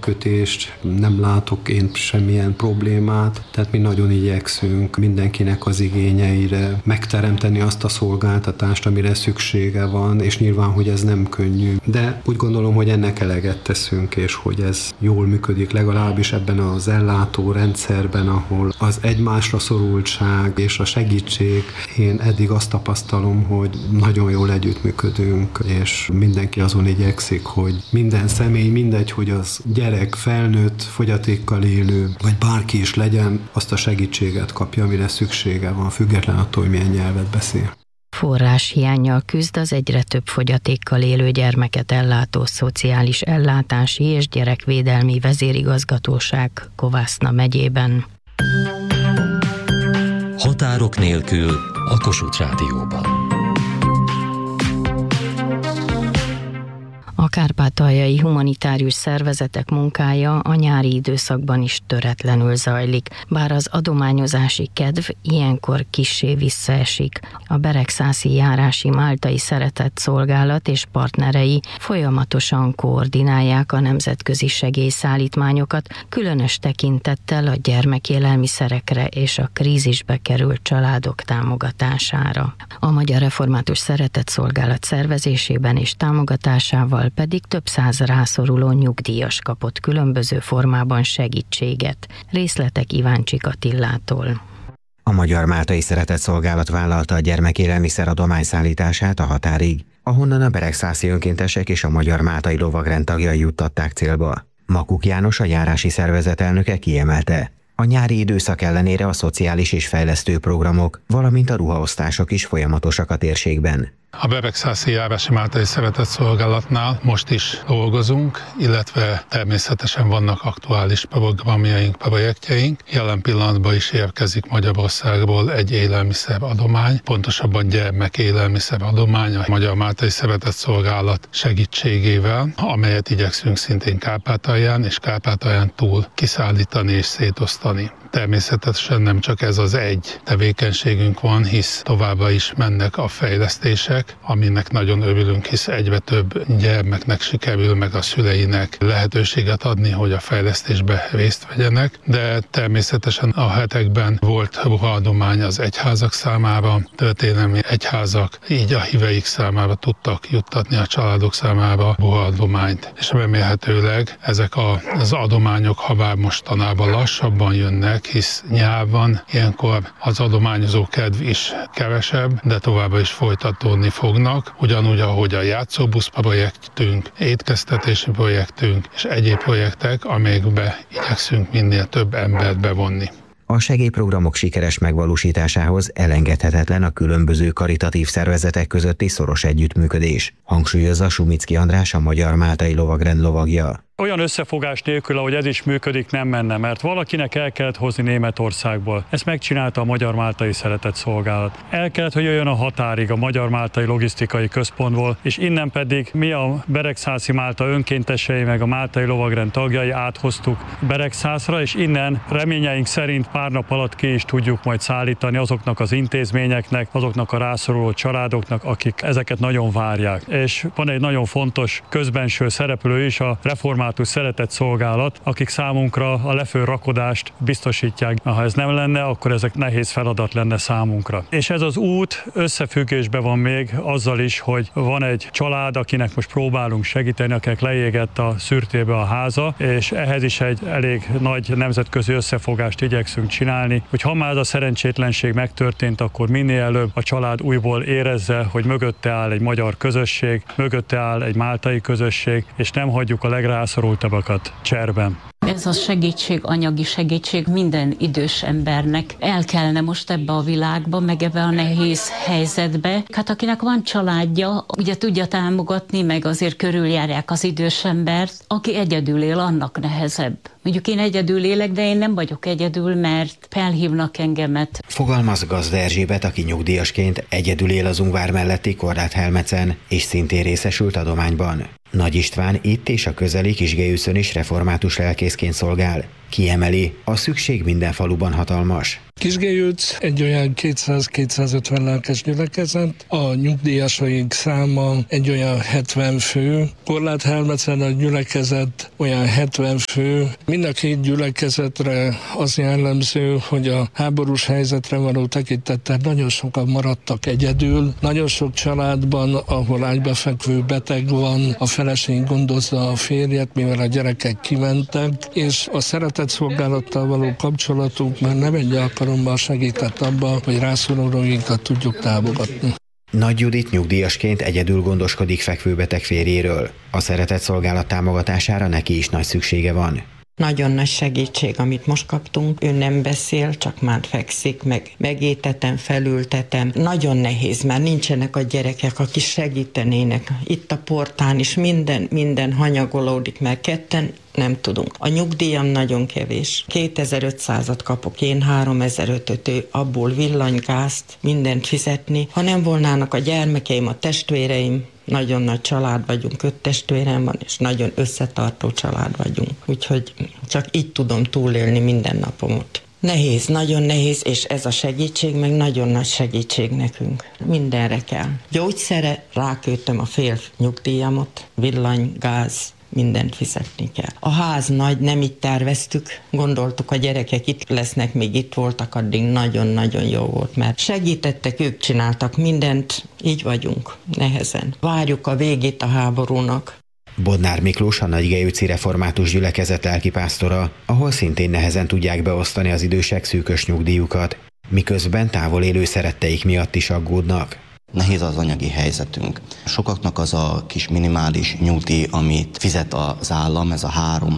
összekötést, nem látok én semmilyen problémát, tehát mi nagyon igyekszünk mindenkinek az igényeire megteremteni azt a szolgáltatást, amire szüksége van, és nyilván, hogy ez nem könnyű, de úgy gondolom, hogy ennek eleget teszünk, és hogy ez jól működik, legalábbis ebben az ellátórendszerben, ahol az egymásra szorultság és a segítség, én eddig azt tapasztalom, hogy nagyon jól együttműködünk, és mindenki azon igyekszik, hogy minden személy, mindegy, hogy az gyerek, felnőtt, fogyatékkal élő, vagy bárki is legyen, azt a segítséget kapja, amire szüksége van, független attól, hogy milyen nyelvet beszél. Forráshiánnyal küzd az egyre több fogyatékkal élő gyermeket ellátó Szociális Ellátási és Gyerekvédelmi Vezérigazgatóság Kovászna megyében. Határok nélkül a Kossuth Rádióban. A kárpátaljai humanitárius szervezetek munkája a nyári időszakban is töretlenül zajlik, bár az adományozási kedv ilyenkor kissé visszaesik. A Beregszászi Járási Máltai Szeretetszolgálat és partnerei folyamatosan koordinálják a nemzetközi segélyszállítmányokat, különös tekintettel a gyermekélelmiszerekre és a krízisbe került családok támogatására. A Magyar Református Szeretetszolgálat szervezésében és támogatásával pedig több száz rászoruló nyugdíjas kapott különböző formában segítséget. Részletek Iváncsik Attillától. A Magyar Máltai Szeretetszolgálat vállalta a gyermekélelmiszer adomány szállítását a határig, ahonnan a beregszászi önkéntesek és a Magyar Máltai Lovagrend tagjai juttatták célba. Makuk János, a járási szervezet elnöke kiemelte: a nyári időszak ellenére a szociális és fejlesztő programok, valamint a ruhaosztások is folyamatosak a térségben. A Beregszászi Járási Máltai Szeretetszolgálatnál most is dolgozunk, illetve természetesen vannak aktuális programjaink, projektjeink. Jelen pillanatban is érkezik Magyarországról egy élelmiszeradomány, pontosabban gyermekélelmiszeradomány a Magyar Máltai Szeretetszolgálat segítségével, amelyet igyekszünk szintén Kárpátalján és Kárpátalján túl kiszállítani és szétosztani. Természetesen nem csak ez az egy tevékenységünk van, hisz továbbá is mennek a fejlesztések, aminek nagyon örülünk, hisz egyre több gyermeknek sikerül meg a szüleinek lehetőséget adni, hogy a fejlesztésbe részt vegyenek, de természetesen a hetekben volt ruhaadomány az egyházak számára, történelmi egyházak, így a híveik számára tudtak juttatni a családok számára ruhaadományt, és remélhetőleg ezek az adományok, ha bár mostanában lassabban jönnek, hisz nyár van, ilyenkor az adományozó kedv is kevesebb, de továbbra is folytatódni fognak, ugyanúgy, ahogy a játszóbusz projektünk, étkeztetési projektünk és egyéb projektek, amelyekbe igyekszünk minél több embert bevonni. A segélyprogramok sikeres megvalósításához elengedhetetlen a különböző karitatív szervezetek közötti szoros együttműködés, hangsúlyozza Sumicki András, a Magyar Máltai Lovagrend lovagja. Olyan összefogás nélkül, ahogy ez is működik, nem menne, mert valakinek el kellett hozni Németországból. Ezt megcsinálta a Magyar Máltai Szeretetszolgálat. El kellett, hogy jöjjön a határig a Magyar Máltai Logisztikai Központból, és innen pedig mi a Beregszászi Málta önkéntesei meg a Máltai Lovagrend tagjai áthoztuk Beregszászra, és innen reményeink szerint pár nap alatt ki is tudjuk majd szállítani azoknak az intézményeknek, azoknak a rászoruló családoknak, akik ezeket nagyon várják. És van egy nagyon fontos közbenső szereplő is, a Református Szeretetszolgálat, akik számunkra a lefőrakodást biztosítják. Ha ez nem lenne, akkor ezek nehéz feladat lenne számunkra. És ez az út összefüggésben van még azzal is, hogy van egy család, akinek most próbálunk segíteni, akinek leégett a szürtébe a háza, és ehhez is egy elég nagy nemzetközi összefogást igyekszünk csinálni, hogy ha már ez a szerencsétlenség megtörtént, akkor minél előbb a család újból érezze, hogy mögötte áll egy magyar közösség, mögötte áll egy máltai közösség, és nem hagyjuk a legrászorultabbakat cserben. Ez a segítség, anyagi segítség minden idős embernek el kellene most ebbe a világba, meg ebbe a nehéz helyzetbe. Hát akinek van családja, ugye tudja támogatni, meg azért körüljárják az idős embert, aki egyedül él, annak nehezebb. Mondjuk én egyedül élek, de én nem vagyok egyedül, mert felhívnak engemet. Fogalmaz Gazda Erzsébet, aki nyugdíjasként egyedül él az Ungvár melletti Korlát Helmecen, és szintén részesült adományban. Nagy István itt és a közeli Kisgelyűszön is református lelkészként szolgál. Kiemeli, a szükség minden faluban hatalmas. Kisgelyűc egy olyan 200-250 lelkes gyülekezet, a nyugdíjasaink száma egy olyan 70 fő, Korlát-Hermecen a gyülekezet olyan 70 fő. Mind a két gyülekezetre az jellemző, hogy a háborús helyzetre való tekintettel nagyon sokan maradtak egyedül. Nagyon sok családban, ahol ágybefekvő beteg van, a feleség gondozza a férjet, mivel a gyerekek kimentek, és a szeretetszolgálattal való kapcsolatunk már nem egy alkalommal segített abban, hogy rászorulóinkat tudjuk támogatni. Nagy Judit nyugdíjasként egyedül gondoskodik fekvőbeteg férjéről. A szeretetszolgálat támogatására neki is nagy szüksége van. Nagyon nagy segítség, amit most kaptunk. Ő nem beszél, csak már fekszik, megétetem, felültetem. Nagyon nehéz, mert nincsenek a gyerekek, akik segítenének. Itt a portán is minden hanyagolódik, mert ketten nem tudunk. A nyugdíjam nagyon kevés. 2500-at kapok én, 3500-öt ő, abból villanygázt, mindent fizetni. Ha nem volnának a gyermekeim, a testvéreim, nagyon nagy család vagyunk, 5 testvérem van, és nagyon összetartó család vagyunk. Úgyhogy csak így tudom túlélni minden napomat. Nehéz, nagyon nehéz, és ez a segítség meg nagyon nagy segítség nekünk. Mindenre kell. Gyógyszere, ráköltöm a fél nyugdíjamot, villany, gáz, mindent fizetni kell. A ház nagy, nem így terveztük, gondoltuk, a gyerekek itt lesznek, még itt voltak, addig nagyon-nagyon jó volt, mert segítettek, ők csináltak mindent, így vagyunk, nehezen. Várjuk a végét a háborúnak. Bodnár Miklós a Nagygelyűci református gyülekezet lelkipásztora, ahol szintén nehezen tudják beosztani az idősek szűkös nyugdíjukat, miközben távol élő szeretteik miatt is aggódnak. Nehéz az anyagi helyzetünk. Sokaknak az a kis minimális nyugdíj, amit fizet az állam, ez a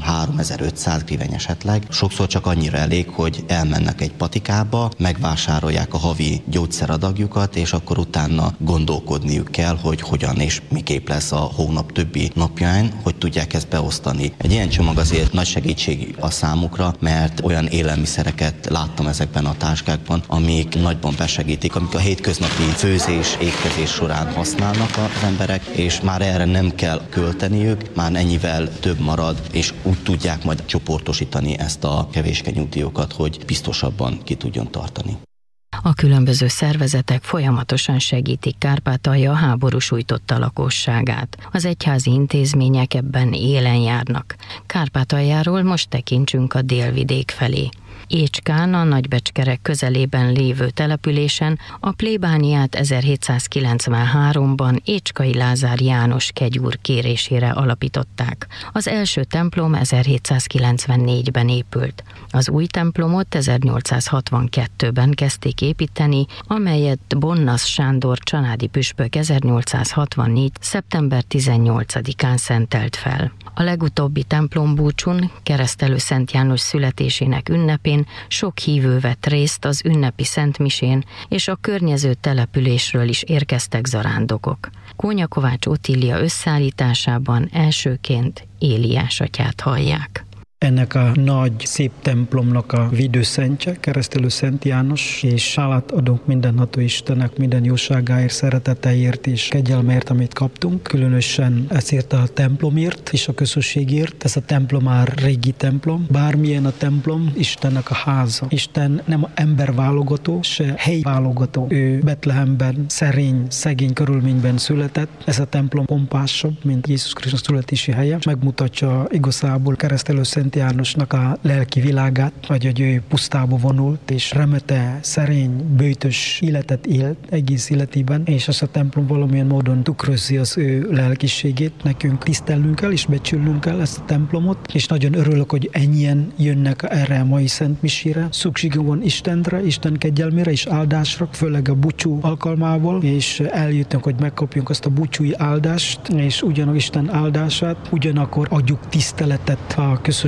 3500 griveny esetleg, sokszor csak annyira elég, hogy elmennek egy patikába, megvásárolják a havi gyógyszeradagjukat, és akkor utána gondolkodniuk kell, hogy hogyan és miképp lesz a hónap többi napjain, hogy tudják ezt beosztani. Egy ilyen csomag azért nagy segítség a számukra, mert olyan élelmiszereket láttam ezekben a táskákban, amik nagyban besegítik, amik a hétköznapi főzés, étkezés során használnak az emberek, és már erre nem kell költeniük, már ennyivel több marad, és úgy tudják majd csoportosítani ezt a kevéske nyugdíjokat, hogy biztosabban ki tudjon tartani. A különböző szervezetek folyamatosan segítik Kárpátalja háború sújtotta lakosságát. Az egyházi intézmények ebben élen járnak. Kárpátaljáról most tekintsünk a délvidék felé. Écskán, a Nagybecskerek közelében lévő településen a plébániát 1793-ban Écskai Lázár János kegyúr kérésére alapították. Az első templom 1794-ben épült. Az új templomot 1862-ben kezdték építeni, amelyet Bonnasz Sándor csanádi püspök 1864. szeptember 18-án szentelt fel. A legutóbbi templombúcsun, Keresztelő Szent János születésének ünnepén sok hívő vett részt az ünnepi szentmisén, és a környező településről is érkeztek zarándokok. Kónya Kovács Otília összeállításában elsőként Éliás atyát hallják. Ennek a nagy, szép templomnak a védőszentje, Keresztelő Szent János, és hálát adunk mindenható Istennek minden jóságáért, szereteteért és kegyelmért, amit kaptunk. Különösen ezért a templomért és a közösségért. Ez a templom már régi templom. Bármilyen a templom, Istennek a háza. Isten nem emberválogató, se helyválogató. Ő Betlehemben szerény, szegény körülményben született. Ez a templom pompásabb, mint Jézus Krisztus születési helye. Megmutatja igazából Keresztelő Szent Jánosnak a lelki világát, vagy hogy ő pusztába vonult, és remete, szerény, böjtös életet élt egész életében, és ez a templom valamilyen módon tükrözi az ő lelkiségét. Nekünk tisztelnünk kell, és becsülnünk kell ezt a templomot, és nagyon örülök, hogy ennyien jönnek erre a mai szentmisére. Szükségünk van Istenre, Isten kegyelmére és áldásra, főleg a búcsú alkalmából, és eljöttünk, hogy megkapjunk azt a búcsúi áldást, és ugyanak Isten áldását, ugyanakkor adjuk tiszteletet a közösségnek,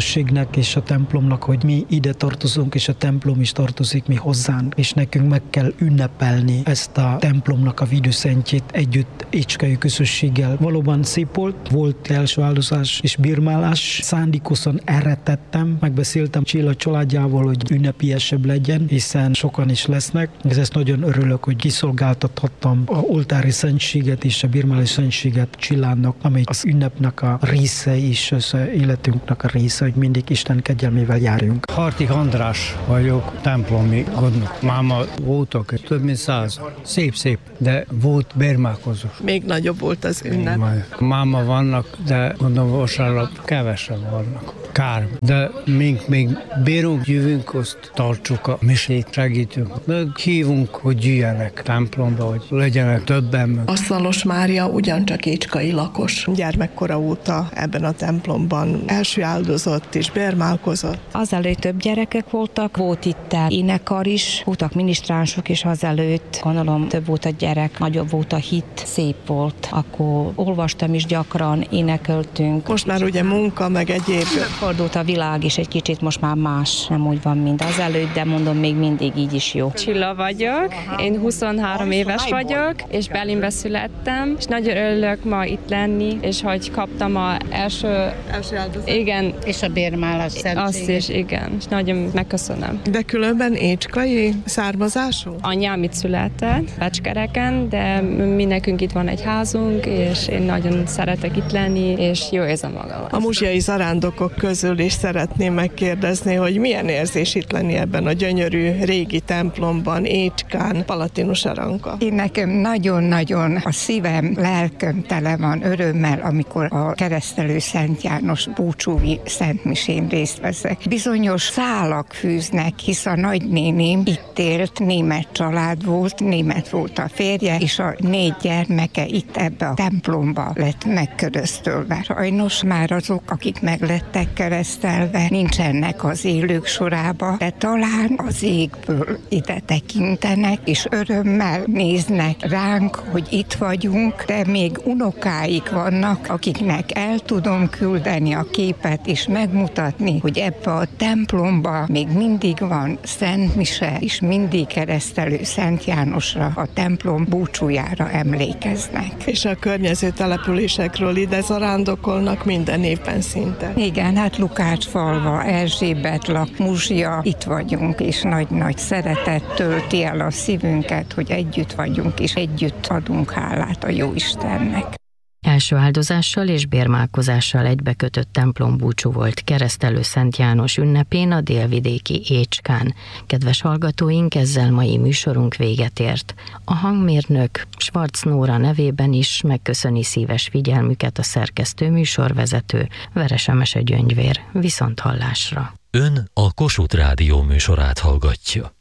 közösségnek és a templomnak, hogy mi ide tartozunk, és a templom is tartozik mi hozzánk, és nekünk meg kell ünnepelni ezt a templomnak a védőszentjét együtt écskai közösséggel. Valóban szép volt első áldozás és bírmálás. Szándékosan erre tettem, megbeszéltem Csilla családjával, hogy ünnepiesebb legyen, hiszen sokan is lesznek. Ezt nagyon örülök, hogy kiszolgáltathattam a oltári szentséget és a bírmálás szentséget Csillának, amely az ünnepnek a része és az életünknek a része, hogy mindig Isten kegyelmével járjunk. Hartig András vagyok, templomi gondnok. Máma voltak, több mint 100. Szép, de volt bérmálkozó. Még nagyobb volt az ünnep. Máma vannak, de gondolom vasárnap kevesen vannak. Kár. De mink még bérünk, jövünk, azt tartsuk a misét, segítünk. Meg hívunk, hogy jöjjenek templomba, hogy legyenek többen. Asztalos Mária ugyancsak écskai lakos. Gyermekkora óta ebben a templomban első áldozott és bérmálkozott. Azelőtt több gyerekek voltak, volt itt énekar is, voltak minisztránsok is azelőtt. Gondolom több volt a gyerek, nagyobb volt a hit, szép volt. Akkor olvastam is gyakran, énekeltünk. Most már ugye munka, meg egyéb. Fordult a világ is egy kicsit, most már más, nem úgy van, mint azelőtt, de mondom, még mindig így is jó. Csilla vagyok, én 23 éves vagyok, és Berlinbe születtem, és nagyon örülök ma itt lenni, és hogy kaptam az első áldozat. Igen. És a bérmálás szentséget. Azt is, igen, és nagyon megköszönöm. De különben écskai származású? Anyám itt született, Becskereken, de mi nekünk itt van egy házunk, és én nagyon szeretek itt lenni, és jó érzem magam. A muzsiai zarándokok közül is szeretném megkérdezni, hogy milyen érzés itt lenni ebben a gyönyörű régi templomban, Écskán, Palatinus Aranka. Én nekem nagyon-nagyon a szívem, lelkem tele van örömmel, amikor a keresztelő Szent János búcsúi szentmisén részt veszek. Bizonyos szálak fűznek, hisz a nagynéném itt élt, német család volt, német volt a férje, és a 4 gyermeke itt ebbe a templomba lett megköröztölve. Sajnos már azok, akik meg lettek keresztelve, nincsenek az élők sorába, de talán az égből ide tekintenek, és örömmel néznek ránk, hogy itt vagyunk, de még unokáik vannak, akiknek el tudom küldeni a képet, és megmutatni, hogy ebbe a templomba még mindig van szentmise, és mindig keresztelő Szent Jánosra, a templom búcsújára emlékeznek. És a környező településekről ide zarándokolnak minden évben szinte. Igen, hát Lukácsfalva, Erzsébetlak, Muzsia, itt vagyunk, és nagy-nagy szeretet tölti el a szívünket, hogy együtt vagyunk, és együtt adunk hálát a Jóistennek. Első áldozással és bérmálkozással egybekötött templombúcsú volt keresztelő Szent János ünnepén a délvidéki Écskán. Kedves hallgatóink, ezzel mai műsorunk véget ért. A hangmérnök Schwarz Nóra nevében is megköszöni szíves figyelmüket a szerkesztő műsorvezető Veresemese Gyöngyvér. Viszonthallásra. Ön a Kossuth Rádió műsorát hallgatja.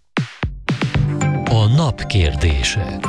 A nap kérdése.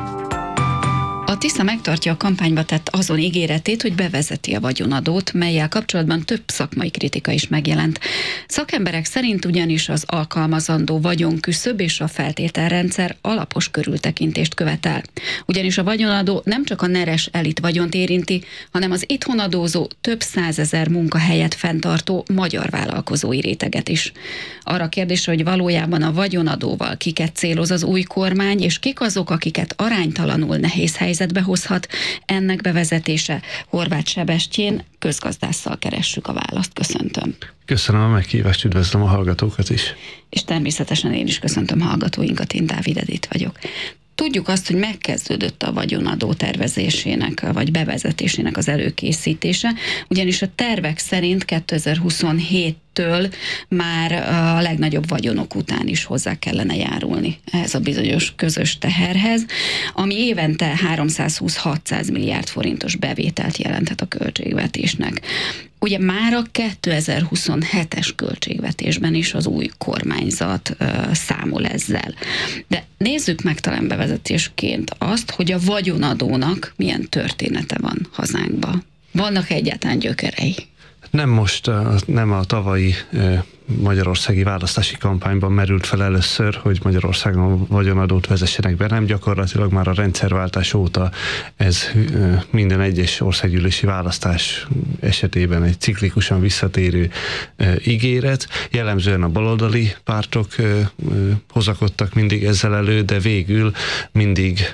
A Tisza megtartja a kampányba tett azon ígéretét, hogy bevezeti a vagyonadót, mellyel kapcsolatban több szakmai kritika is megjelent. Szakemberek szerint ugyanis az alkalmazandó vagyonküszöb és a feltételrendszer alapos körültekintést követel. Ugyanis a vagyonadó nem csak a neres elit vagyont érinti, hanem az itthon adózó több 100 000 munkahelyet fenntartó magyar vállalkozói réteget is. Arra kérdésre, hogy valójában a vagyonadóval kiket céloz az új kormány, és kik azok, akiket aránytalanul nehéz helyzetbe hozhat ennek bevezetése. Horváth Sebestyén közgazdásszal keressük a választ. Köszöntöm. Köszönöm a meghívást, üdvözlöm a hallgatókat is. És természetesen én is köszöntöm hallgatóinkat, én Dávid Edith vagyok. Tudjuk azt, hogy megkezdődött a vagyonadó tervezésének, vagy bevezetésének az előkészítése, ugyanis a tervek szerint 2027-től már a legnagyobb vagyonok után is hozzá kellene járulni ehhez a bizonyos közös teherhez, ami évente 320-600 milliárd forintos bevételt jelenthet a költségvetésnek. Ugye már a 2027-es költségvetésben is az új kormányzat számol ezzel. De nézzük meg talán bevezetésként azt, hogy a vagyonadónak milyen története van hazánkban. Vannak egyáltalán gyökerei? Nem most, nem a tavalyi magyarországi választási kampányban merült fel először, hogy Magyarországon vagyonadót vezessenek be, nem gyakorlatilag már a rendszerváltás óta ez minden egyes országgyűlési választás esetében egy ciklikusan visszatérő ígéret. Jellemzően a baloldali pártok hozakodtak mindig ezzel elő, de végül mindig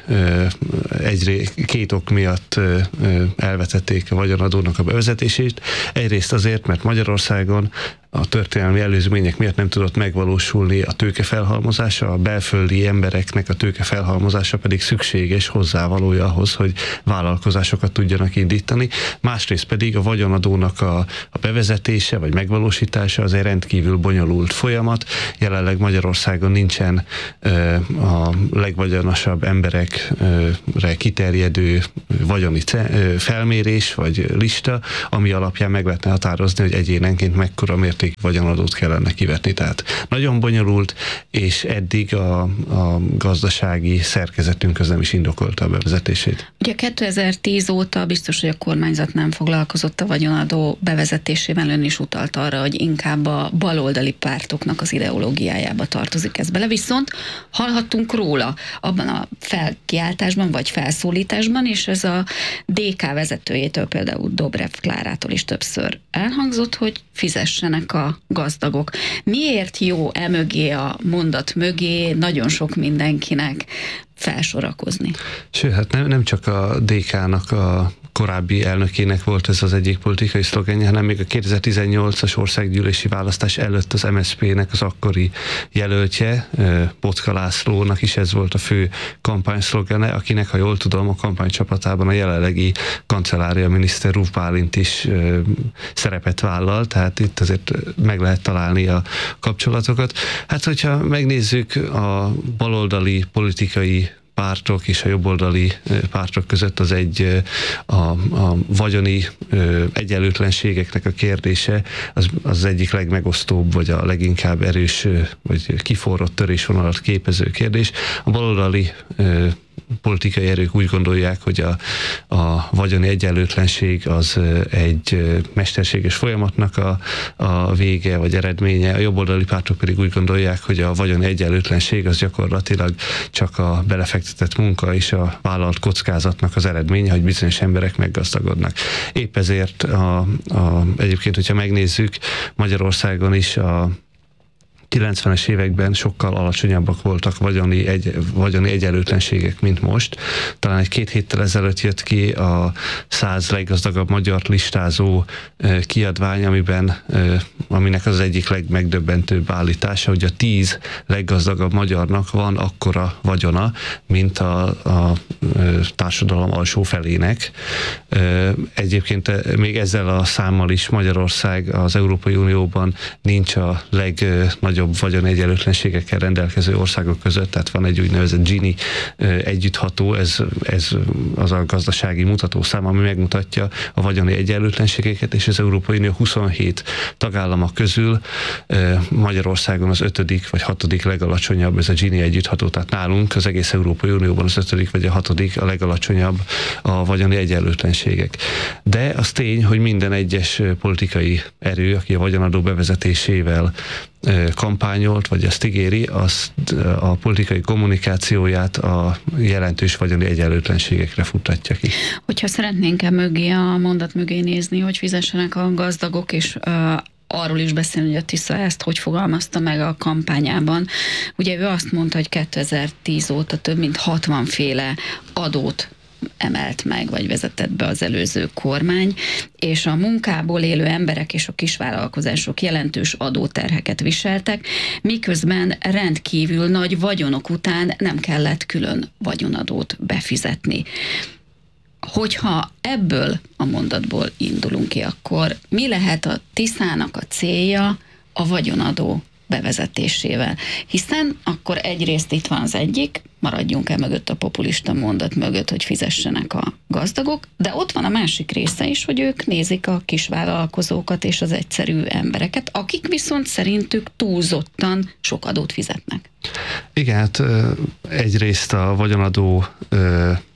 két ok miatt elvetették a vagyonadónak a bevezetését. Egyrészt azért, mert Magyarországon a történelmi előzmények miatt nem tudott megvalósulni a tőkefelhalmozása, a belföldi embereknek a tőkefelhalmozása pedig szükséges hozzávalója ahhoz, hogy vállalkozásokat tudjanak indítani. Másrészt pedig a vagyonadónak a bevezetése vagy megvalósítása az egy rendkívül bonyolult folyamat. Jelenleg Magyarországon nincsen a legvagyonosabb emberekre kiterjedő vagyoni felmérés vagy lista, ami alapján meg lehetne határozni, hogy egyénenként mekkora mértékű vagyonadót kellene kivetni. Tehát nagyon bonyolult, és eddig a gazdasági szerkezetünk az nem is indokolta a bevezetését. Ugye 2010 óta biztos, hogy a kormányzat nem foglalkozott a vagyonadó bevezetésével, ön is utalt arra, hogy inkább a baloldali pártoknak az ideológiájába tartozik ez bele, viszont hallhattunk róla abban a felkiáltásban vagy felszólításban, és ez a DK vezetőjétől, például Dobrev Klárától is többször elhangzott, hogy fizessenek a gazdagok. Miért jó emögé a mondat mögé nagyon sok mindenkinek felsorakozni? Sőt, hát nem csak a DK-nak a korábbi elnökének volt ez az egyik politikai szlogenje, hanem még a 2018-as országgyűlési választás előtt az MSZP-nek az akkori jelöltje, Boczka Lászlónak is ez volt a fő kampányszlogene, akinek, ha jól tudom, a kampánycsapatában a jelenlegi kancellária miniszter Ruf Bálint is szerepet vállal, tehát itt azért meg lehet találni a kapcsolatokat. Hát, hogyha megnézzük a baloldali politikai pártok és a jobboldali pártok között az egy a vagyoni egyenlőtlenségeknek a kérdése, az egyik legmegosztóbb, vagy a leginkább erős, vagy kiforrott törésvonalat képező kérdés. A baloldali politikai erők úgy gondolják, hogy a vagyoni egyenlőtlenség az egy mesterséges folyamatnak a vége vagy eredménye, a jobboldali pártok pedig úgy gondolják, hogy a vagyoni egyenlőtlenség az gyakorlatilag csak a belefektetett munka és a vállalt kockázatnak az eredménye, hogy bizonyos emberek meggazdagodnak. Épp ezért egyébként, hogyha megnézzük, Magyarországon is a 90-es években sokkal alacsonyabbak voltak vagyoni egyenlőtlenségek, mint most. Talán egy-két héttel ezelőtt jött ki a 100 leggazdagabb magyart listázó kiadvány, aminek az egyik legmegdöbbentőbb állítása, hogy a 10 leggazdagabb magyarnak van akkora vagyona, mint a társadalom alsó felének. Egyébként még ezzel a számmal is Magyarország az Európai Unióban nincs a legnagyobb vagyon egyenlőtlenségekkel rendelkező országok között, tehát van egy úgynevezett Gini együttható, ez az a gazdasági mutatószám, ami megmutatja a vagyoni egyenlőtlenségeket, és az Európai Unió 27 tagállama közül Magyarországon az 5. vagy 6. legalacsonyabb ez a Gini együttható, tehát nálunk az egész Európai Unióban az 5. vagy a 6. a legalacsonyabb a vagyoni egyenlőtlenségek. De az tény, hogy minden egyes politikai erő, aki a vagyonadó bevezetésével kampányolt, vagy ezt ígéri, azt a politikai kommunikációját a jelentős vagyoni egyenlőtlenségekre futtatja ki. Hogyha szeretnénk a mondat mögé nézni, hogy fizessenek a gazdagok, és arról is beszélni, hogy a Tisza ezt hogy fogalmazta meg a kampányában. Ugye ő azt mondta, hogy 2010 óta több mint 60 féle adót emelt meg, vagy vezetett be az előző kormány, és a munkából élő emberek és a kisvállalkozások jelentős adóterheket viseltek, miközben rendkívül nagy vagyonok után nem kellett külön vagyonadót befizetni. Hogyha ebből a mondatból indulunk ki, akkor mi lehet a Tiszának a célja a vagyonadó bevezetésével? Hiszen akkor egyrészt itt van az egyik, maradjunk mögött a populista mondat mögött, hogy fizessenek a gazdagok, de ott van a másik része is, hogy ők nézik a kisvállalkozókat és az egyszerű embereket, akik viszont szerintük túlzottan sok adót fizetnek. Igen, hát egyrészt a vagyonadó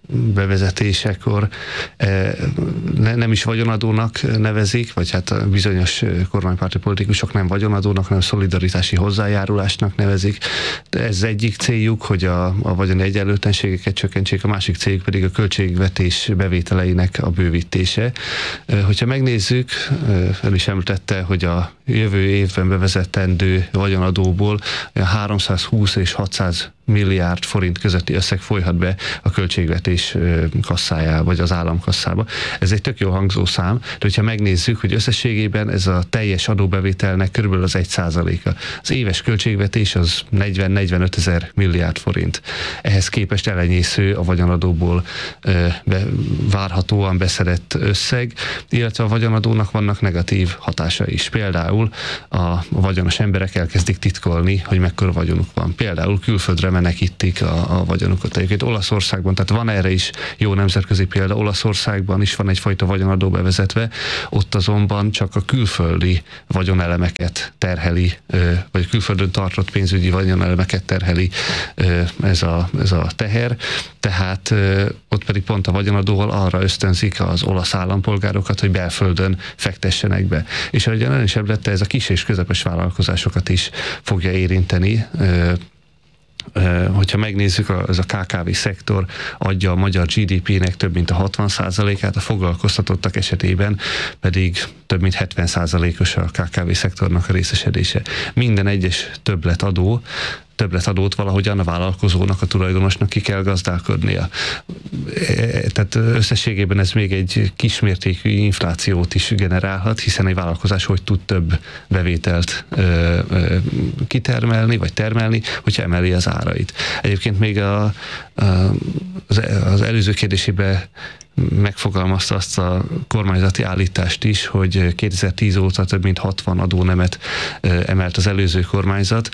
bevezetésekor nem is vagyonadónak nevezik, vagy hát bizonyos kormánypárti politikusok nem vagyonadónak, hanem szolidaritási hozzájárulásnak nevezik. De ez egyik céljuk, hogy a vagyoni egyenlőtlenségeket csökkentsék, a másik céljuk pedig a költségvetés bevételeinek a bővítése. Hogyha megnézzük, el is említette, hogy a jövő évben bevezetendő vagyonadóból 320 és 600 milliárd forint közötti összeg folyhat be a költségvetés kasszájába, vagy az államkasszába. Ez egy tök jó hangzó szám, de hogyha megnézzük, hogy összességében ez a teljes adóbevételnek körülbelül az 1%-a. Az éves költségvetés az 40-45 ezer milliárd forint. Ehhez képest elenyésző a vagyonadóból várhatóan beszedett összeg, illetve a vagyonadónak vannak negatív hatásai is. Például a vagyonos emberek elkezdik titkolni, hogy mekkora vagyonuk van. Például külföldre menekítik a vagyonukat. Egyébként Olaszországban, tehát van erre is jó nemzetközi példa, Olaszországban is van egyfajta vagyonadó bevezetve, ott azonban csak a külföldi vagyonelemeket terheli, vagy külföldön tartott pénzügyi vagyonelemeket terheli ez a teher, tehát ott pedig pont a vagyonadóval arra ösztönzik az olasz állampolgárokat, hogy belföldön fektessenek be. És ahogyan ön is említette, ez a kis és közepes vállalkozásokat is fogja érinteni. Hogyha megnézzük, ez a KKV szektor adja a magyar GDP-nek több mint a 60%-át, a foglalkoztatottak esetében pedig több mint 70%-os a KKV szektornak a részesedése. Minden egyes többletadót valahogyan a vállalkozónak, a tulajdonosnak ki kell gazdálkodnia. Tehát összességében ez még egy kismértékű inflációt is generálhat, hiszen egy vállalkozás hogy tud több bevételt kitermelni, vagy termelni, hogyha emeli az árait. Egyébként még az előző kérdésében megfogalmazta azt a kormányzati állítást is, hogy 2010 óta több mint 60 adónemet emelt az előző kormányzat.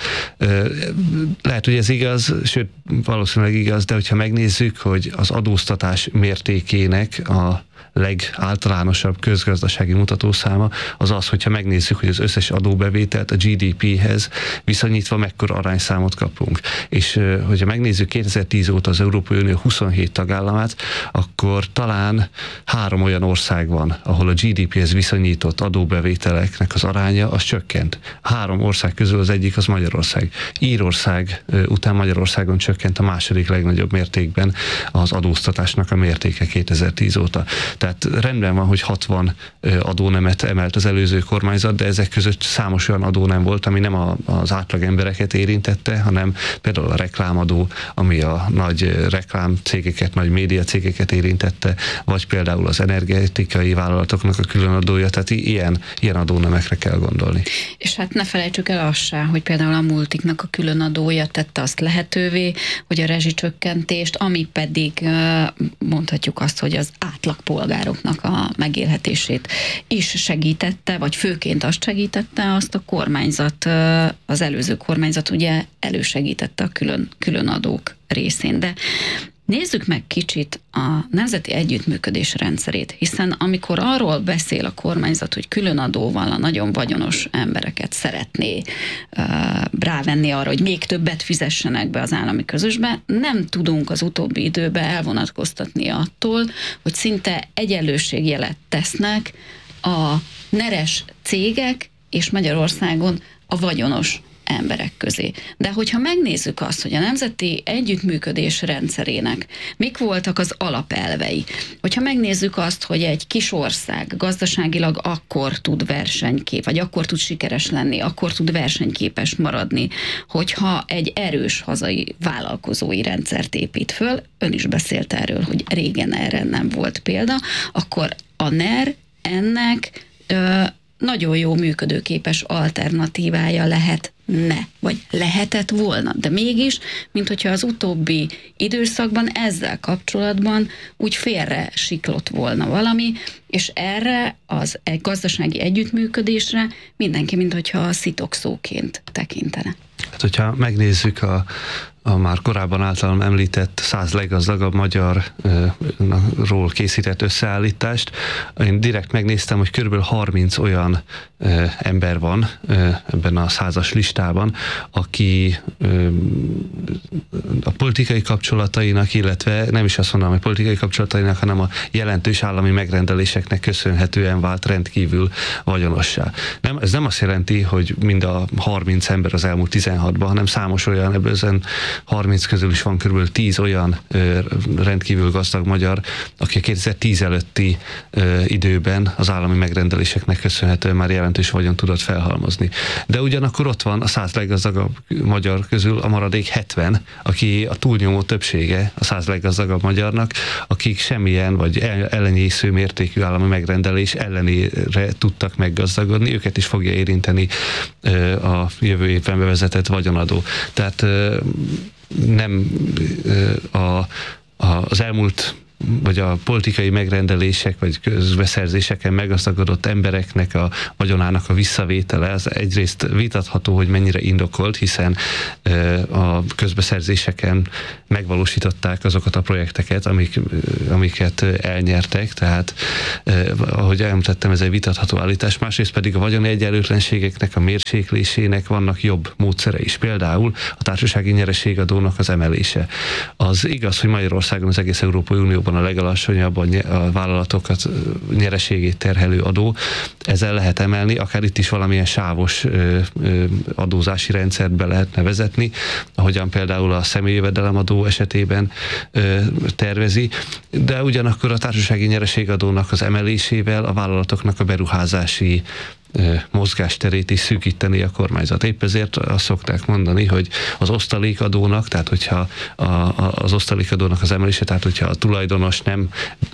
Lehet, hogy ez igaz, sőt, valószínűleg igaz, de hogyha megnézzük, hogy az adóztatás mértékének a legáltalánosabb közgazdasági mutatószáma az az, hogyha megnézzük, hogy az összes adóbevételt a GDP-hez viszonyítva mekkora arányszámot kapunk. És hogyha megnézzük 2010 óta az Európai Unió 27 tagállamát, akkor talán 3 olyan ország van, ahol a GDP-hez viszonyított adóbevételeknek az aránya az csökkent. 3 ország közül az egyik az Magyarország. Írország után Magyarországon csökkent a második legnagyobb mértékben az adóztatásnak a mértéke 2010 óta. Tehát rendben van, hogy 60 adónemet emelt az előző kormányzat, de ezek között számos olyan adónem volt, ami nem az átlag embereket érintette, hanem például a reklámadó, ami a nagy reklámcégeket, nagy médiacégeket érintette, vagy például az energetikai vállalatoknak a különadója, tehát ilyen adónemekre kell gondolni. És hát ne felejtsük el azt se, hogy például a multiknak a különadója tette azt lehetővé, hogy a rezsicsökkentést, ami pedig mondhatjuk azt, hogy az átlagpolgároknak a megélhetését is segítette, vagy főként azt segítette, azt a kormányzat, az előző kormányzat ugye elősegítette a külön adók részén. De nézzük meg kicsit a nemzeti együttműködés rendszerét, hiszen amikor arról beszél a kormányzat, hogy külön adóval a nagyon vagyonos embereket szeretné rávenni arra, hogy még többet fizessenek be az állami közösbe, nem tudunk az utóbbi időben elvonatkoztatni attól, hogy szinte egyenlőségjelet tesznek a neres cégek és Magyarországon a vagyonos emberek közé. De hogyha megnézzük azt, hogy a nemzeti együttműködés rendszerének mik voltak az alapelvei, hogyha megnézzük azt, hogy egy kis ország gazdaságilag akkor tud vagy akkor tud sikeres lenni, akkor tud versenyképes maradni, hogyha egy erős hazai vállalkozói rendszert épít föl, ön is beszélt erről, hogy régen erre nem volt példa, akkor a NER ennek nagyon jó működőképes alternatívája vagy lehetett volna, de mégis, mint hogyha az utóbbi időszakban ezzel kapcsolatban úgy félre siklott volna valami, és erre az gazdasági együttműködésre mindenki, mint hogyha a szitokszóként tekintene. Hát, hogyha megnézzük a már korábban általam említett 100 leggazdagabb magyarról készített összeállítást. Én direkt megnéztem, hogy kb. 30 olyan ember van ebben a 100-as listában, aki a politikai kapcsolatainak, illetve nem is azt mondanám, hogy politikai kapcsolatainak, hanem a jelentős állami megrendeléseknek köszönhetően vált rendkívül vagyonossá. Ez nem azt jelenti, hogy mind a 30 ember az elmúlt 16-ban, hanem számos olyan, ebből 30 közül is van kb. 10 olyan rendkívül gazdag magyar, aki a 2010 előtti időben az állami megrendeléseknek köszönhetően már jelentős vagyon tudott felhalmozni. De ugyanakkor ott van a 100 leggazdagabb magyar közül a maradék 70, aki a túlnyomó többsége a 100 leggazdagabb magyarnak, akik semmilyen vagy ellenyésző mértékű állami megrendelés ellenére tudtak meggazdagodni, őket is fogja érinteni a jövő évben bevezetett vagyonadó. Tehát nem az elmúlt vagy a politikai megrendelések, vagy közbeszerzéseken meggazdagodott embereknek a vagyonának a visszavétele, az egyrészt vitatható, hogy mennyire indokolt, hiszen a közbeszerzéseken megvalósították azokat a projekteket, amiket elnyertek, tehát ahogy említettem, ez egy vitatható állítás, másrészt pedig a vagyoni egyenlőtlenségeknek a mérséklésének vannak jobb módszere is, például a társasági nyereségadónak az emelése. Az igaz, hogy Magyarországon az egész Európai Unióban a legalacsonyabb a vállalatokat nyereségét terhelő adó. Ezzel lehet emelni, akár itt is valamilyen sávos adózási rendszert be lehetne vezetni, ahogyan például a személyi jövedelemadó esetében tervezi, de ugyanakkor a társasági nyereségadónak az emelésével a vállalatoknak a beruházási mozgásterét is szűkíteni a kormányzat. Épp ezért azt szokták mondani, hogy az osztalékadónak, tehát hogyha az osztalékadónak az emelése, tehát hogyha a tulajdonos nem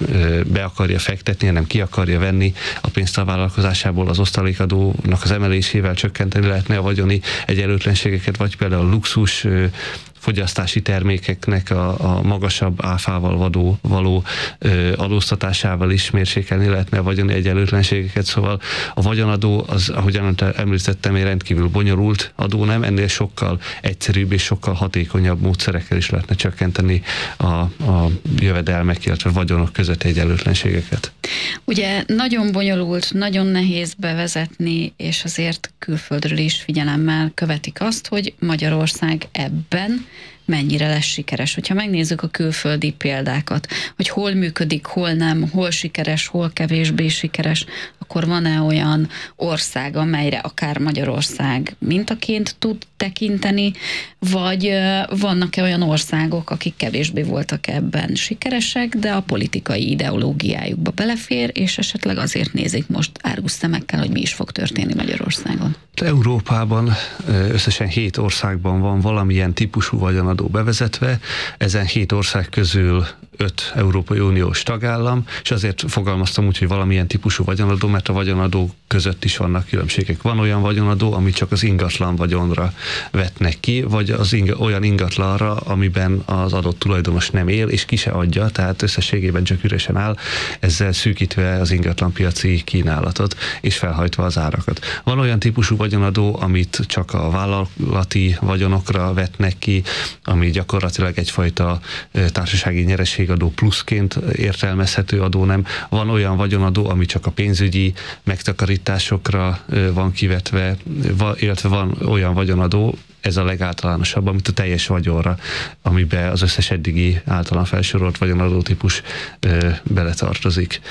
be akarja fektetni, hanem ki akarja venni a pénzt a vállalkozásából, az osztalékadónak az emelésével csökkenteni lehetne a vagyoni egyenlőtlenségeket, vagy például a luxus fogyasztási termékeknek a magasabb áfával való adóztatásával is mérsékelni lehetne a vagyoni egyenlőtlenségeket. Szóval a vagyonadó, az, ahogyan említettem, egy rendkívül bonyolult adó, nem, ennél sokkal egyszerűbb és sokkal hatékonyabb módszerekkel is lehetne csökkenteni a jövedelmek, illetve vagyonok közötti egyenlőtlenségeket. Ugye nagyon bonyolult, nagyon nehéz bevezetni, és azért külföldről is figyelemmel követik azt, hogy Magyarország ebben mennyire lesz sikeres. Hogyha megnézzük a külföldi példákat, hogy hol működik, hol nem, hol sikeres, hol kevésbé sikeres, akkor van-e olyan ország, amelyre akár Magyarország mintaként tud tekinteni, vagy vannak-e olyan országok, akik kevésbé voltak ebben sikeresek, de a politikai ideológiájukba belefér, és esetleg azért nézik most árgus szemekkel, hogy mi is fog történni Magyarországon? Európában összesen 7 országban van valamilyen típusú vagyonadó bevezetve, ezen 7 ország közül 5 Európai Uniós tagállam, és azért fogalmaztam úgy, hogy valamilyen típusú vagyonadó, mert a vagyonadó között is vannak különbségek. Van olyan vagyonadó, ami csak az ingatlan vagyonra vetnek ki, vagy olyan ingatlanra, amiben az adott tulajdonos nem él, és ki se adja, tehát összességében csak üresen áll, ezzel szűkítve az ingatlanpiaci kínálatot, és felhajtva az árakat. Van olyan típusú vagyonadó, amit csak a vállalati vagyonokra vetnek ki, ami gyakorlatilag egyfajta társasági nyereségadó pluszként értelmezhető adó, nem. Van olyan vagyonadó, ami csak a pénzügyi megtakarításokra van kivetve, illetve van olyan vagyonadó, ez a legáltalánosabb, amit a teljes vagyonra, amiben az összes eddigi általán felsorolt vagyonadó típus beletartozik.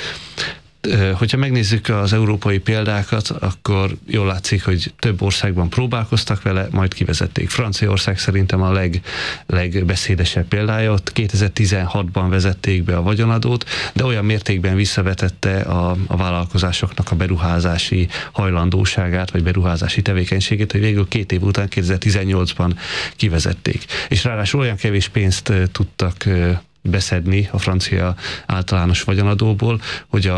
Hogyha megnézzük az európai példákat, akkor jól látszik, hogy több országban próbálkoztak vele, majd kivezették. Franciaország szerintem a legbeszédesebb példája, ott 2016-ban vezették be a vagyonadót, de olyan mértékben visszavetette a vállalkozásoknak a beruházási hajlandóságát, vagy beruházási tevékenységét, hogy végül 2 év után, 2018-ban kivezették. És ráadásul olyan kevés pénzt tudtak beszedni a francia általános vagyonadóból, hogy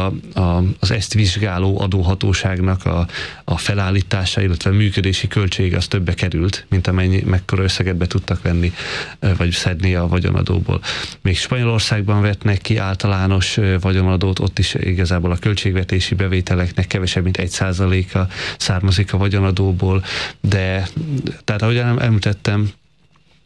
az ezt vizsgáló adóhatóságnak a felállítása, illetve a működési költsége az többe került, mint mekkora összeget be tudtak venni, vagy szedni a vagyonadóból. Még Spanyolországban vetnek ki általános vagyonadót, ott is igazából a költségvetési bevételeknek kevesebb, mint 1%-a származik a vagyonadóból, de tehát ahogyan említettem,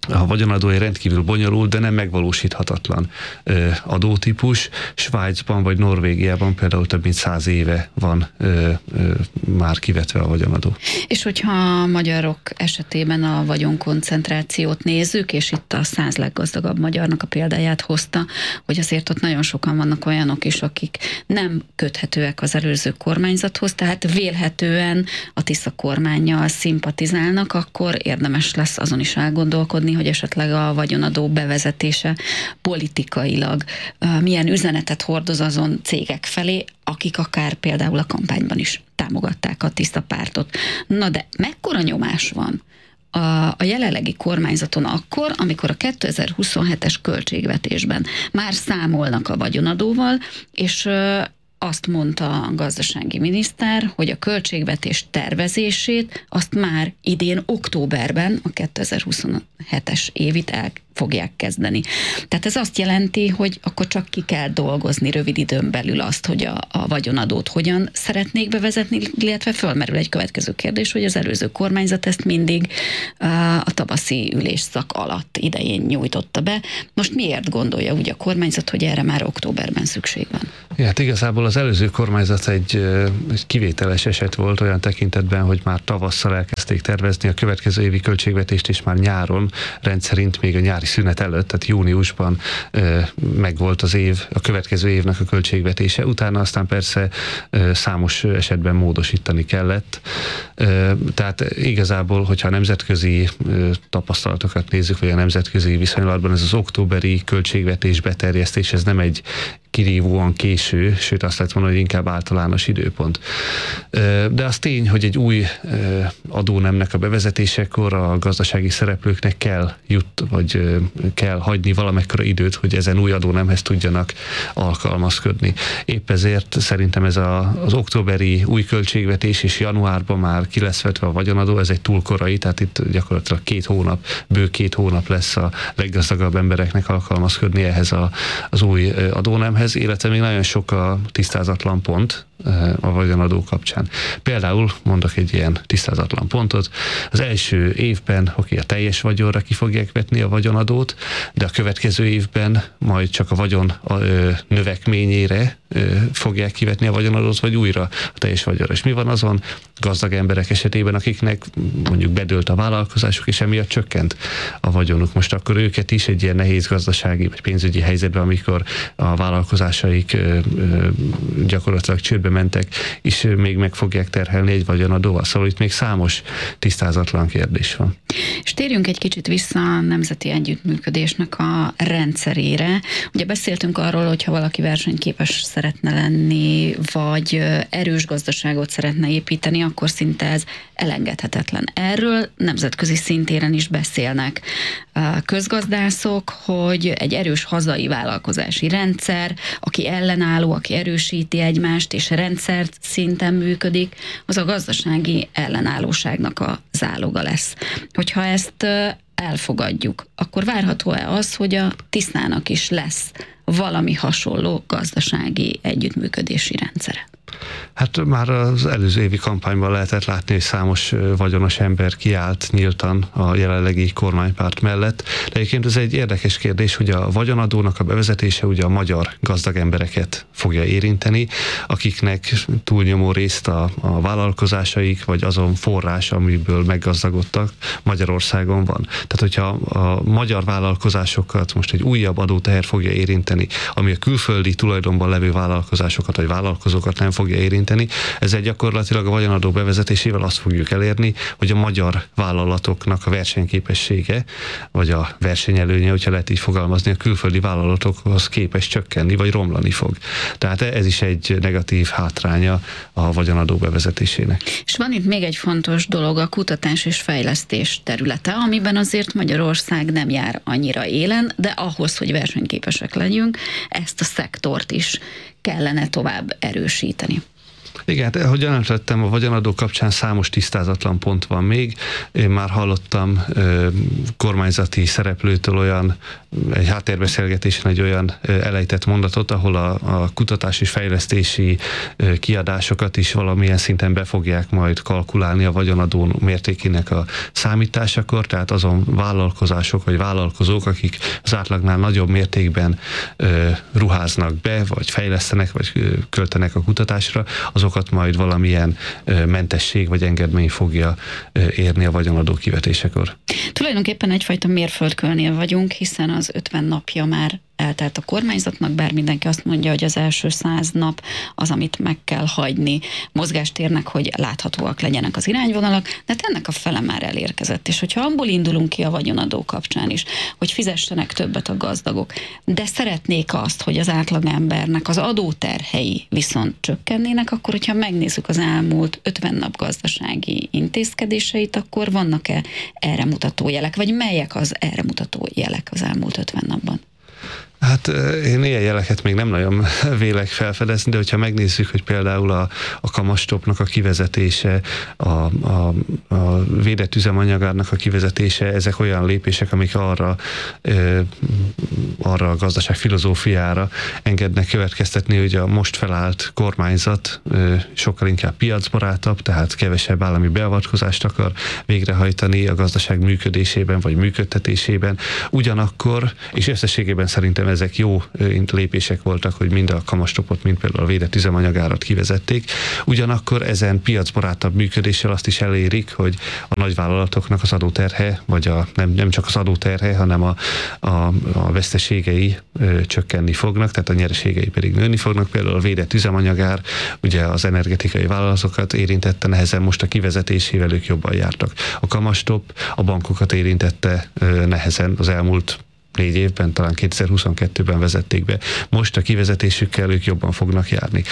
A vagyonadó egy rendkívül bonyolult, de nem megvalósíthatatlan adótípus. Svájcban vagy Norvégiában például több mint 100 éve van már kivetve a vagyonadó. És hogyha a magyarok esetében a vagyonkoncentrációt nézzük, és itt a 100 leggazdagabb magyarnak a példáját hozta, hogy azért ott nagyon sokan vannak olyanok is, akik nem köthetőek az előző kormányzathoz, tehát vélhetően a Tisza kormánnyal szimpatizálnak, akkor érdemes lesz azon is elgondolkodni, hogy esetleg a vagyonadó bevezetése politikailag milyen üzenetet hordoz azon cégek felé, akik akár például a kampányban is támogatták a Tiszta pártot. Na de mekkora nyomás van a jelenlegi kormányzaton akkor, amikor a 2027-es költségvetésben már számolnak a vagyonadóval, és azt mondta a gazdasági miniszter, hogy a költségvetés tervezését azt már idén októberben, a 2027-es évit el fogják kezdeni. Tehát ez azt jelenti, hogy akkor csak ki kell dolgozni rövid időn belül azt, hogy a vagyonadót hogyan szeretnék bevezetni, illetve fölmerül egy következő kérdés, hogy az előző kormányzat ezt mindig a tavaszi ülésszak alatt idején nyújtotta be. Most miért gondolja úgy a kormányzat, hogy erre már októberben szükség van? Ja, hát igazából az előző kormányzat egy kivételes eset volt olyan tekintetben, hogy már tavasszal elkezdték tervezni a következő évi költségvetést, és már nyáron rendszerint még a nyári szünet előtt, tehát júniusban megvolt az év, a következő évnek a költségvetése. Utána aztán persze számos esetben módosítani kellett. Tehát igazából, hogyha a nemzetközi tapasztalatokat nézzük, vagy a nemzetközi viszonylatban, ez az októberi költségvetés beterjesztés, ez nem egy kirívóan késő, sőt azt lehet mondani, hogy inkább általános időpont. De az tény, hogy egy új adónemnek a bevezetésekor a gazdasági szereplőknek kell hagyni valamekkora időt, hogy ezen új adónemhez tudjanak alkalmazkodni. Épp ezért szerintem ez az októberi új költségvetés és januárban már ki lesz vetve a vagyonadó, ez egy túl korai, tehát itt gyakorlatilag bő két hónap lesz a leggazdagabb embereknek alkalmazkodni ehhez az új adónemhez, illetve még nagyon sok a tisztázatlan pont a vagyonadó kapcsán. Például mondok egy ilyen tisztázatlan pontot. Az első évben a teljes vagyonra ki fogják vetni a vagyonadót, de a következő évben majd csak a vagyon növekményére fogják kivetni a vagyonadót, vagy újra a teljes vagyonra. És mi van azon gazdag emberek esetében, akiknek mondjuk bedőlt a vállalkozásuk, és emiatt csökkent a vagyonuk. Most akkor őket is egy ilyen nehéz gazdasági vagy pénzügyi helyzetben, amikor a vállalkozásaik gyakorlatilag csődbe mentek, és még meg fogják terhelni egy vagyonadóval. Szóval itt még számos tisztázatlan kérdés van. És térjünk egy kicsit vissza a nemzeti együttműködésnek a rendszerére. Ugye beszéltünk arról, hogyha valaki versenyképes szeretne lenni, vagy erős gazdaságot szeretne építeni, akkor szinte ez elengedhetetlen. Erről nemzetközi szintéren is beszélnek közgazdászok, hogy egy erős hazai vállalkozási rendszer, aki ellenálló, aki erősíti egymást, és rendszer szinten működik, az a gazdasági ellenállóságnak a záloga lesz. Hogyha ezt elfogadjuk, akkor várható-e az, hogy a Tisznának is lesz valami hasonló gazdasági együttműködési rendszere? Hát már az előző évi kampányban lehetett látni, hogy számos vagyonos ember kiállt nyíltan a jelenlegi kormánypárt mellett. De egyébként ez egy érdekes kérdés, hogy a vagyonadónak a bevezetése ugye a magyar gazdag embereket fogja érinteni, akiknek túlnyomó részt a vállalkozásaik, vagy azon forrás, amiből meggazdagodtak, Magyarországon van. Tehát, hogyha a magyar vállalkozásokat most egy újabb adóteher fogja érinteni, ami a külföldi tulajdonban levő vállalkozásokat, vagy vállalkozókat nem fogja érinteni, ezzel gyakorlatilag a vagyonadó bevezetésével azt fogjuk elérni, hogy a magyar vállalatoknak a versenyképessége, vagy a versenyelőnye, hogyha lehet így fogalmazni, a külföldi vállalatokhoz képes csökkenni, vagy romlani fog. Tehát ez is egy negatív hátránya a vagyonadó bevezetésének. És van itt még egy fontos dolog, a kutatás és fejlesztés területe, amiben azért Magyarország nem jár annyira élen, de ahhoz, hogy versenyképesek legyünk, ezt a szektort is kellene tovább erősíteni. Igen, ahogy említettem, a vagyonadó kapcsán számos tisztázatlan pont van még. Én már hallottam kormányzati szereplőtől olyan egy háttérbeszélgetésen egy olyan elejtett mondatot, ahol a kutatás és fejlesztési kiadásokat is valamilyen szinten be fogják majd kalkulálni a vagyonadó mértékének a számításakor, tehát azon vállalkozások vagy vállalkozók, akik az átlagnál nagyobb mértékben ruháznak be, vagy fejlesztenek, vagy költenek a kutatásra, azokat majd valamilyen mentesség vagy engedmény fogja érni a vagyonadó kivetésekor. Tulajdonképpen egyfajta mérföldkőnél vagyunk, hiszen az 50 napja már eltelt a kormányzatnak, bár mindenki azt mondja, hogy az első 100 nap az, amit meg kell hagyni mozgástérnek, hogy láthatóak legyenek az irányvonalak, de ennek a fele már elérkezett. És hogyha abból indulunk ki a vagyonadó kapcsán is, hogy fizessenek többet a gazdagok, de szeretnék azt, hogy az átlagembernek az adóterhei viszont csökkennének, akkor hogyha megnézzük az elmúlt 50 nap gazdasági intézkedéseit, akkor vannak-e erre mutató jelek, vagy melyek az erre mutató jelek az elmúlt 50 napban? Hát én ilyen jeleket még nem nagyon vélek felfedezni, de hogyha megnézzük, hogy például a kamastopnak a kivezetése, a védett üzemanyagárnak a kivezetése, ezek olyan lépések, amik arra a gazdaság filozófiára engednek következtetni, hogy a most felállt kormányzat sokkal inkább piacbarátabb, tehát kevesebb állami beavatkozást akar végrehajtani a gazdaság működésében vagy működtetésében. Ugyanakkor, és összességében szerintem ezek jó lépések voltak, hogy mind a kamastopot, mind például a védett üzemanyagárat kivezették. Ugyanakkor ezen piacbarátabb működéssel azt is elérik, hogy a nagyvállalatoknak az adóterhe, vagy nem csak az adóterhe, hanem a veszteségei csökkenni fognak, tehát a nyereségei pedig nőni fognak. Például a védett üzemanyagár, ugye az energetikai vállalatokat érintette nehezen, most a kivezetésével ők jobban jártak. A kamastop a bankokat érintette nehezen az elmúlt 4 évben, talán 2022-ben vezették be. Most a kivezetésükkel ők jobban fognak járni.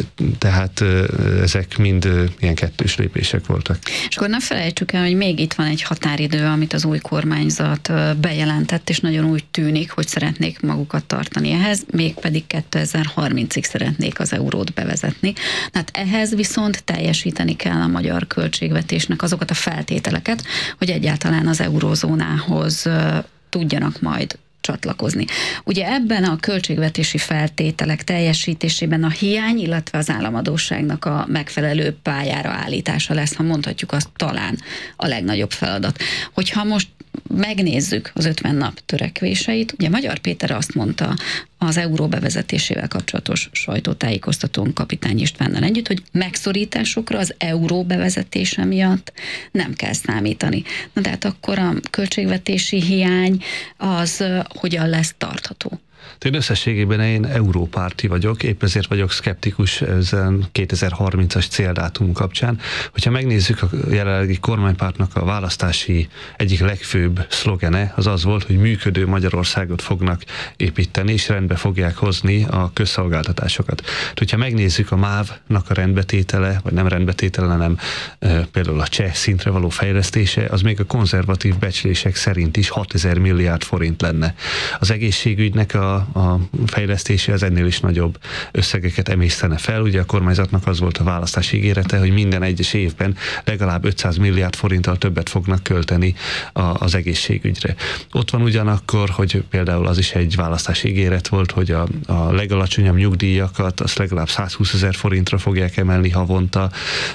Tehát ezek mind ilyen kettős lépések voltak. És akkor ne felejtsük el, hogy még itt van egy határidő, amit az új kormányzat bejelentett, és nagyon úgy tűnik, hogy szeretnék magukat tartani ehhez, mégpedig 2030-ig szeretnék az eurót bevezetni. Tehát ehhez viszont teljesíteni kell a magyar költségvetésnek azokat a feltételeket, hogy egyáltalán az eurózónához tudjanak majd csatlakozni. Ugye ebben a költségvetési feltételek teljesítésében a hiány, illetve az államadósságnak a megfelelő pályára állítása lesz, ha mondhatjuk azt, talán a legnagyobb feladat. Hogyha most megnézzük az 50 nap törekvéseit, ugye Magyar Péter azt mondta az euró bevezetésével kapcsolatos sajtótájékoztatón Kapitány Istvánnal együtt, hogy megszorításokra az euró bevezetése miatt nem kell számítani. Na de hát akkor a költségvetési hiány az hogyan lesz tartható? Én összességében én európárti vagyok, épp ezért vagyok szkeptikus ezen 2030-as céldátum kapcsán. Hogyha megnézzük a jelenlegi kormánypártnak a választási egyik legfőbb szlogene, az az volt, hogy működő Magyarországot fognak építeni, és rendbe fogják hozni a közszolgáltatásokat. Hogyha megnézzük a MÁV-nak a rendbetétele, vagy nem rendbetétele, hanem például a cseh szintre való fejlesztése, az még a konzervatív becslések szerint is 6000 milliárd forint lenne. Az egészségügynek a fejlesztése az ennél is nagyobb összegeket emésztene fel. Ugye a kormányzatnak az volt a választási ígérete, hogy minden egyes évben legalább 500 milliárd forinttal többet fognak költeni az egészségügyre. Ott van ugyanakkor, hogy például az is egy választási ígéret volt, hogy a legalacsonyabb nyugdíjakat azt legalább 120 000 forintra fogják emelni havonta,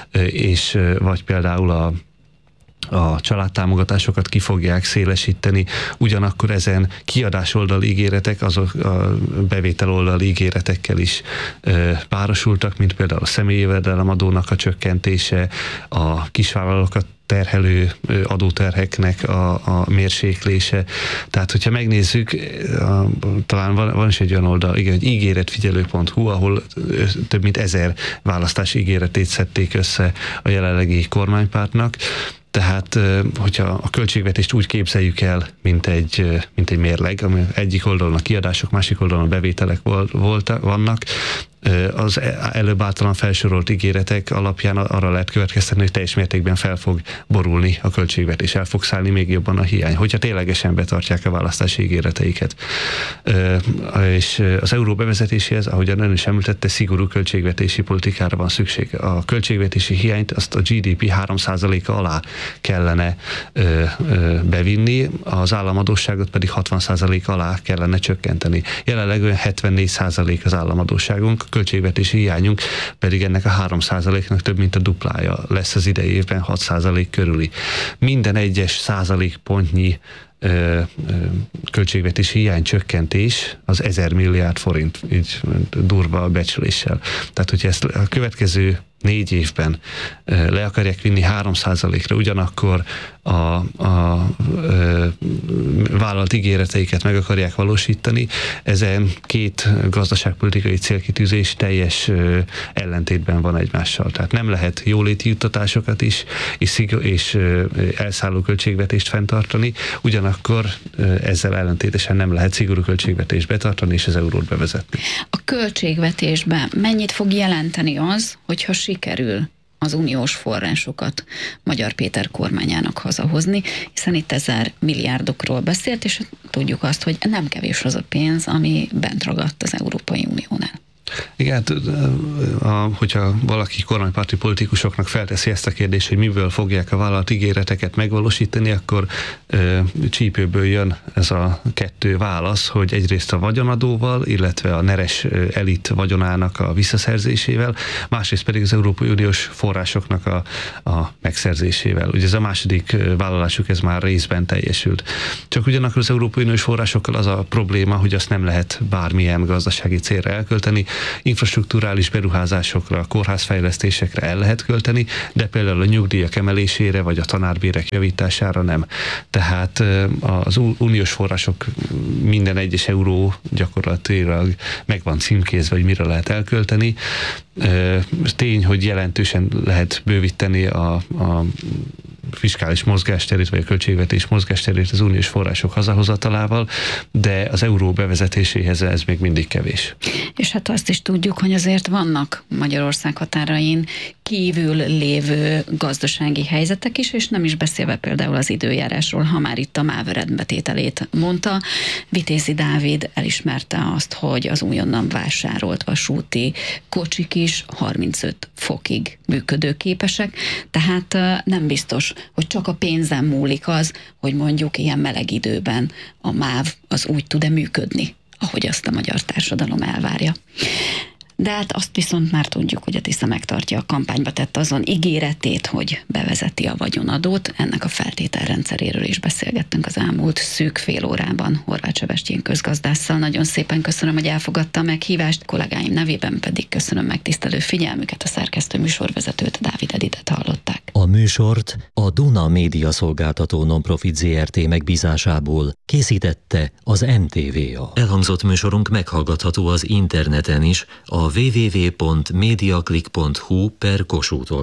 és vagy például a családtámogatásokat ki fogják szélesíteni, ugyanakkor ezen kiadás oldali ígéretek, azok a bevétel oldali ígéretekkel is párosultak, mint például a személyi jövedelemadónak a csökkentése, a kisvállalatokat terhelő adóterheknek a mérséklése. Tehát, hogyha megnézzük, talán van is egy olyan oldal, igen, hogy ígéretfigyelő.hu, ahol több mint 1000 választási ígéretét szedték össze a jelenlegi kormánypártnak. Tehát, hogyha a költségvetést úgy képzeljük el, mint egy mérleg, ami egyik oldalon a kiadások, másik oldalon a bevételek vannak, az előbb általán felsorolt ígéretek alapján arra lehet következtetni, hogy teljes mértékben fel fog borulni a költségvetés, el fog szállni még jobban a hiány, hogyha ténylegesen betartják a választási ígéreteiket. És az euró bevezetéséhez, ahogyan ön is említette, szigorú költségvetési politikára van szükség. A költségvetési hiányt azt a GDP 3%-a alá kellene bevinni, az államadósságot pedig 60% alá kellene csökkenteni. Jelenleg olyan 74% az államadósságunk, a költségvetési hiányunk pedig ennek a 3%-nak több mint a duplája lesz az idei évben, 6% körüli. Minden egyes százalékpontnyi költségvetési hiány csökkentés az 1000 milliárd forint, így durva a becsléssel. Tehát, hogyha ezt a következő 4 évben le akarják vinni 3%-ra, ugyanakkor a vállalt ígéreteiket meg akarják valósítani, ezen két gazdaságpolitikai célkitűzés teljes ellentétben van egymással. Tehát nem lehet jóléti juttatásokat is, és elszálló költségvetést fenntartani, ugyanakkor ezzel ellentétesen nem lehet szigorú költségvetést betartani, és az eurót bevezetni. A költségvetésben mennyit fog jelenteni az, hogyha sikerül az uniós forrásokat Magyar Péter kormányának hazahozni, hiszen itt 1000 milliárdokról beszélt, és tudjuk azt, hogy nem kevés az a pénz, ami bent ragadt az Európai Uniónál. Igen, hogyha valaki kormánypárti politikusoknak felteszi ezt a kérdést, hogy miből fogják a vállalt ígéreteket megvalósítani, akkor csípőből jön ez a 2 válasz, hogy egyrészt a vagyonadóval, illetve a neres elit vagyonának a visszaszerzésével, másrészt pedig az Európai Uniós forrásoknak a megszerzésével. Ugye ez a második vállalásuk, ez már részben teljesült. Csak ugyanakkor az Európai Uniós forrásokkal az a probléma, hogy azt nem lehet bármilyen gazdasági célra elkölteni, infrastrukturális beruházásokra, kórházfejlesztésekre el lehet költeni, de például a nyugdíjak emelésére vagy a tanárbérek javítására nem. Tehát az uniós források minden egyes euró gyakorlatilag meg van címkézve, hogy mire lehet elkölteni. Tény, hogy jelentősen lehet bővíteni a fiskális mozgásterét, vagy a költségvetés mozgásterét az uniós források hazahozatalával, de az euró bevezetéséhez ez még mindig kevés. És hát azt is tudjuk, hogy azért vannak Magyarország határain kívül lévő gazdasági helyzetek is, és nem is beszélve például az időjárásról, ha már itt a MÁV rendbetételét mondta. Vitézi Dávid elismerte azt, hogy az újonnan vásárolt vasúti kocsik is 35 fokig működőképesek, tehát nem biztos, hogy csak a pénzen múlik az, hogy mondjuk ilyen meleg időben a MÁV az úgy tud-e működni, ahogy azt a magyar társadalom elvárja. De hát azt viszont már tudjuk, hogy a Tisza megtartja a kampányba tett azon ígéretét, hogy bevezeti a vagyonadót. Ennek a feltételrendszeréről is beszélgettünk az elmúlt szűk fél órában Horváth Sebestyén közgazdásszal. Nagyon szépen köszönöm, hogy elfogadta a meghívást. Kollégáim nevében pedig köszönöm megtisztelő figyelmüket. A szerkesztő műsorvezetőt, Dávid Editet hallották. A műsort a Duna Média Szolgáltató Nonprofit Zrt. Megbízásából készítette az MTVA. Elhangzott műsorunk meghallgatható az interneten is, a www.mediaclick.hu/Kossuth